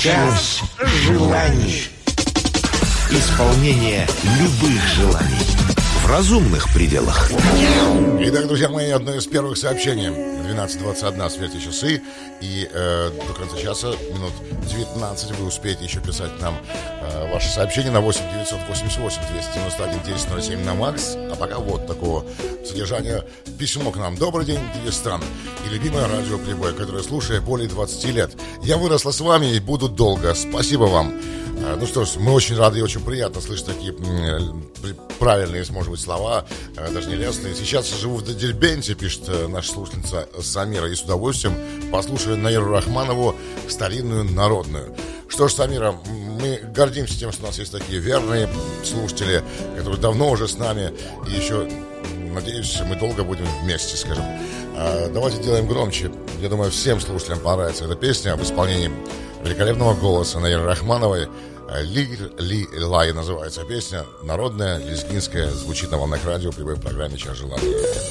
Час желаний. Исполнение любых желаний в разумных пределах. Итак, друзья мои, одно из первых сообщений. 12:21 светят часы. И до конца часа, минут 19, вы успеете еще писать нам ваши сообщения на 8 988 291 1007 на МАКС. А пока вот такого содержания письмо к нам. Добрый день, Дагестан. И любимое радио Прибой, которое слушаю более 20 лет. Я выросла с вами и буду долго. Спасибо вам. Ну что ж, мы очень рады и очень приятно слышать такие правильные, может быть, слова, даже не лестные. Сейчас живу в Дербенте, пишет наша слушательница Самира, и с удовольствием послушаю Наиру Рахманову, старинную народную. Что ж, Самира, мы гордимся тем, что у нас есть такие верные слушатели, которые давно уже с нами, и еще, надеюсь, мы долго будем вместе, скажем. Давайте делаем громче. Я думаю, всем слушателям понравится эта песня в исполнении великолепного голоса Наиры Рахмановой. Ли-Лай называется песня. Народная, лезгинская. Звучит на волнах радио при программе «Час желаний».